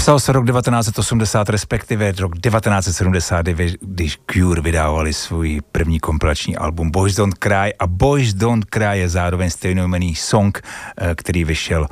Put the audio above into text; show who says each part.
Speaker 1: Psal se rok 1980, respektive rok 1979, když Cure vydávali svůj první kompilační album Boys Don't Cry, a Boys Don't Cry je zároveň stejnojmenný song, který vyšel